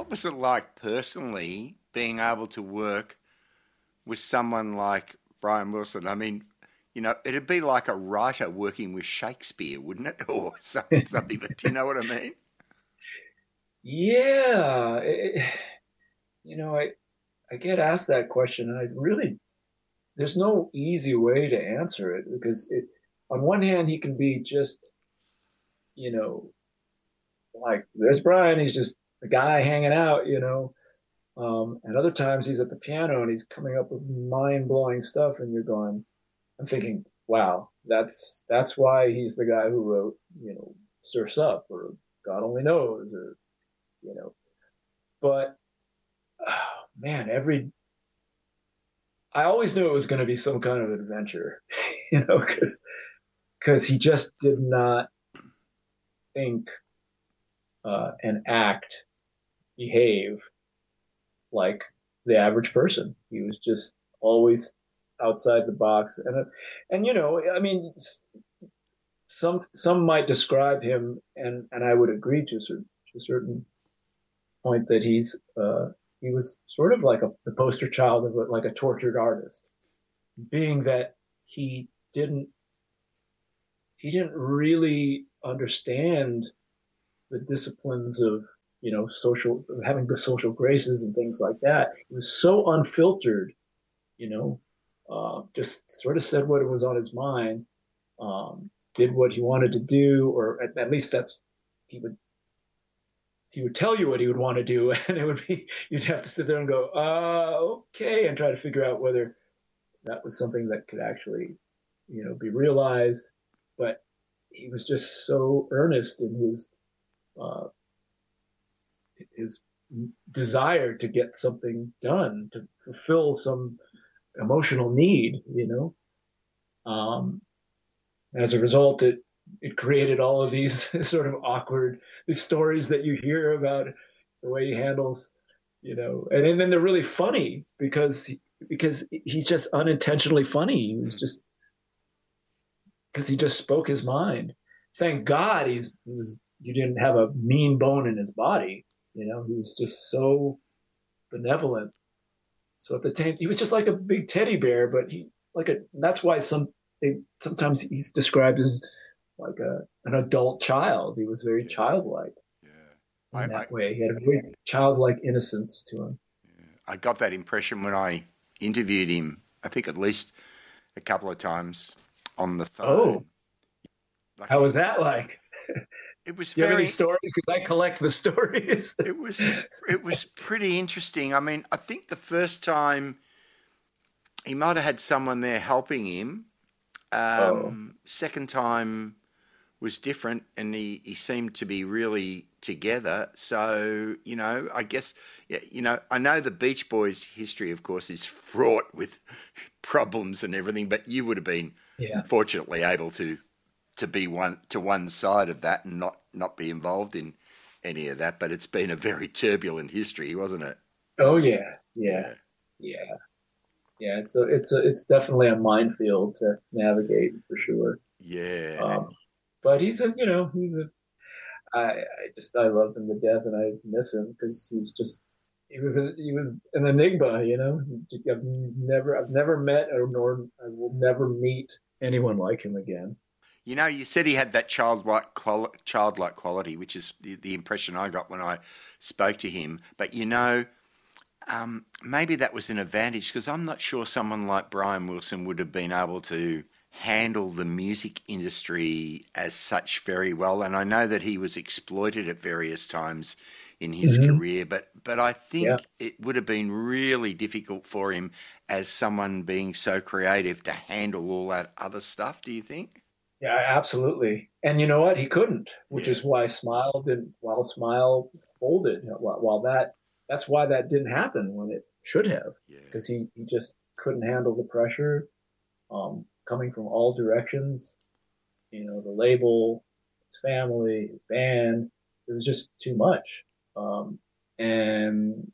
what was it like personally being able to work with someone like Brian Wilson? I mean, it'd be like a writer working with Shakespeare, wouldn't it? Or something. But do you know what I mean? Yeah, you know, I get asked that question, and I really there's no easy way to answer it because on one hand he can be just you know like there's Brian, he's just a guy hanging out, and other times he's at the piano and he's coming up with mind blowing stuff, and you're going, I'm thinking, wow, that's why he's the guy who wrote Surf's Up or God Only Knows or you know, but oh, man, every I always knew it was going to be some kind of adventure, because he just did not think and act, behave like the average person. He was just always outside the box, and I mean, some might describe him, and I would agree to a certain point that he was sort of like the poster child of like a tortured artist, being that he didn't he didn't really understand the disciplines of social having good social graces and things like that. He was so unfiltered, just sort of said what was on his mind, did what he wanted to do, or at least that's he would he would tell you what he would want to do, and it would be you'd have to sit there and go, okay, and try to figure out whether that was something that could actually, be realized. But he was just so earnest in uh, his desire to get something done, to fulfill some emotional need, As a result, it created all of these sort of awkward these stories that you hear about the way he handles, and then they're really funny because he's just unintentionally funny. He was Mm. just because he just spoke his mind. Thank God he didn't have a mean bone in his body. He was just so benevolent. So at the time, he was just like a big teddy bear, but that's why sometimes he's described as like an adult child. He was very Yeah, childlike yeah. in I, that way. He had a very childlike innocence to him. I got that impression when I interviewed him. I think at least a couple of times on the Oh, phone. Like how was that like? it was Do you have any very, stories? Because I collect the stories. it was, it was pretty interesting. I mean, I think the first time he might have had someone there helping him. Oh, Second time was different, and he seemed to be really together. So I guess yeah, I know the Beach Boys' history, of course, is fraught with problems and everything, but you would have been yeah. fortunately able to be one side of that and not be involved in any of that. But it's been a very turbulent history, wasn't it? Oh, yeah. Yeah. Yeah, Yeah. Yeah. It's definitely a minefield to navigate for sure. yeah. Um, but I love him to death, and I miss him because he was an enigma. I've never met, or nor I will never meet anyone like him again. You said he had that childlike quality, which is the impression I got when I spoke to him. But maybe that was an advantage because I'm not sure someone like Brian Wilson would have been able to handle the music industry as such very well. And I know that he was exploited at various times in his Hmm. career, but I Yeah, think it would have been really difficult for him as someone being so creative to handle all that other stuff. Do you think? yeah, absolutely. And you know what? He couldn't, which Yeah, is why Smile didn't. While Smile folded, while that's why that didn't happen when it should have, yeah. because he just couldn't handle the pressure, coming from all directions. The label, his family, his band. It was just too much. Um, and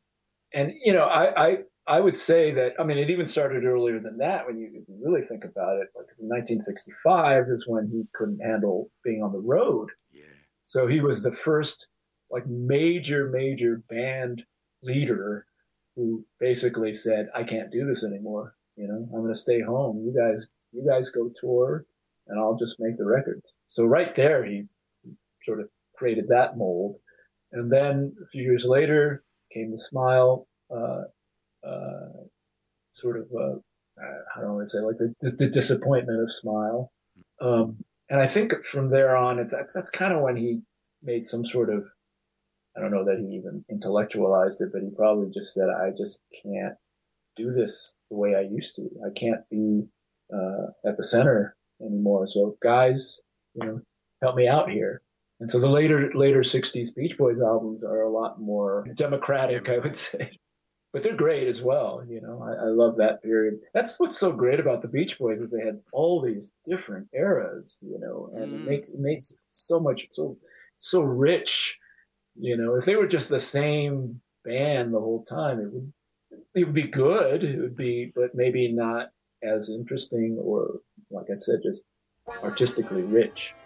I would say that, I mean, it even started earlier than that when you really think about it. Like in 1965 is when he couldn't handle being on the road. Yeah. So he was the first like major band leader who basically said, I can't do this anymore. You know, I'm going to stay home. You guys go tour and I'll just make the records. So right there, he sort of created that mold. And then a few years later came the Smile, sort of, how do I want to say, like the disappointment of Smile. And I think from there on, that's kind of when he made some sort of, I don't know that he even intellectualized it, but he probably just said, I just can't do this the way I used to. I can't be at the center anymore. So guys, you know, help me out here. And so the later '60s Beach Boys albums are a lot more democratic, I would say. But they're great as well. You know, I love that period. That's what's so great about the Beach Boys is they had all these different eras, you know, and it makes it so rich. You know, if they were just the same band the whole time, it would be good. It would be, but maybe not as interesting or, like I said, just artistically rich.